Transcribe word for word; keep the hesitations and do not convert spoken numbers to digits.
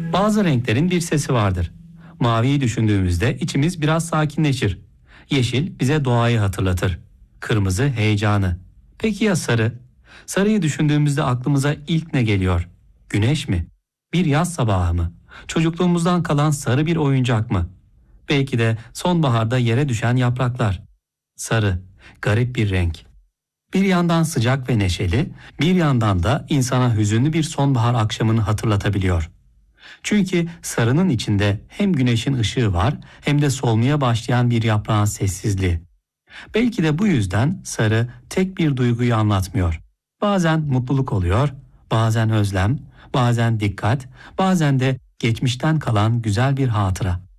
Bazı renklerin bir sesi vardır. Maviyi düşündüğümüzde içimiz biraz sakinleşir. Yeşil bize doğayı hatırlatır. Kırmızı heyecanı. Peki ya sarı? Sarıyı düşündüğümüzde aklımıza ilk ne geliyor? Güneş mi? Bir yaz sabahı mı? Çocukluğumuzdan kalan sarı bir oyuncak mı? Belki de sonbaharda yere düşen yapraklar. Sarı, garip bir renk. Bir yandan sıcak ve neşeli, bir yandan da insana hüzünlü bir sonbahar akşamını hatırlatabiliyor. Çünkü sarının içinde hem güneşin ışığı var hem de solmaya başlayan bir yaprağın sessizliği. Belki de bu yüzden sarı tek bir duyguyu anlatmıyor. Bazen mutluluk oluyor, bazen özlem, bazen dikkat, bazen de geçmişten kalan güzel bir hatıra.